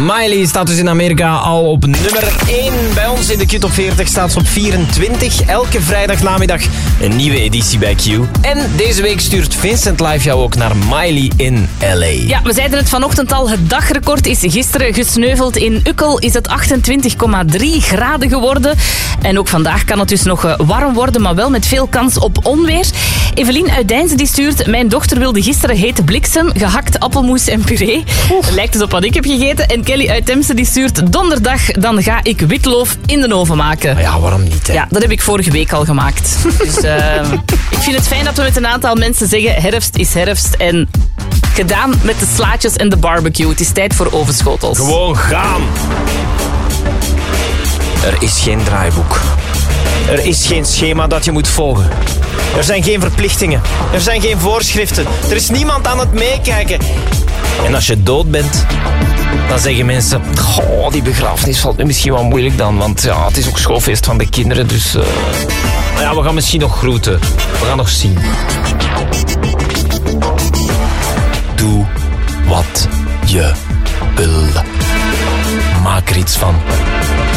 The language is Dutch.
Miley staat dus in Amerika al op nummer 1. Bij ons in de Q-top 40 staat ze op 24. Elke vrijdagnamiddag een nieuwe editie bij Q. En deze week stuurt Vincent Live jou ook naar Miley in L.A. Ja, we zeiden het vanochtend al. Het dagrecord is gisteren gesneuveld. In Ukkel is het 28,3 graden geworden. En ook vandaag kan het dus nog warm worden, maar wel met veel kans op onweer. Evelien uit Deinzen die stuurt: mijn dochter wilde gisteren hete bliksem, gehakt appelmoes en puree. Lijkt dus op wat ik heb gegeten. En Kelly uit Temse die stuurt: donderdag, dan ga ik witloof in de oven maken. Maar ja, waarom niet, hè? Ja, dat heb ik vorige week al gemaakt. Dus ik vind het fijn dat we met een aantal mensen zeggen: herfst is herfst. En gedaan met de slaatjes en de barbecue. Het is tijd voor ovenschotels. Gewoon gaan. Er is geen draaiboek. Er is geen schema dat je moet volgen. Er zijn geen verplichtingen. Er zijn geen voorschriften. Er is niemand aan het meekijken. En als je dood bent, dan zeggen mensen: goh, die begrafenis valt me misschien wel moeilijk dan, want ja, het is ook schoolfeest van de kinderen, dus ja, we gaan misschien nog groeten. We gaan nog zien. Doe wat je wil. Maak er iets van.